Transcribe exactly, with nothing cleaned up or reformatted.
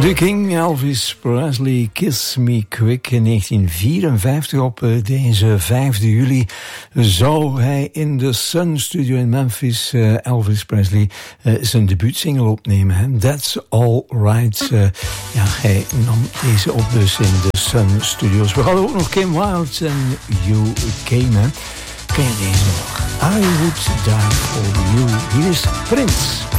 De King, Elvis Presley, Kiss Me Quick. In negentien vierenvijftig, op deze vijfde juli, zou hij in de Sun Studio in Memphis, uh, Elvis Presley, uh, zijn debuutsingle opnemen. Hè? That's All Right. Uh, ja, hij nam deze op dus in de Sun Studios. We hadden ook nog Kim Wilde en You Came. Hè? Ken je deze nog? I Would Die For You. Hier is Prince.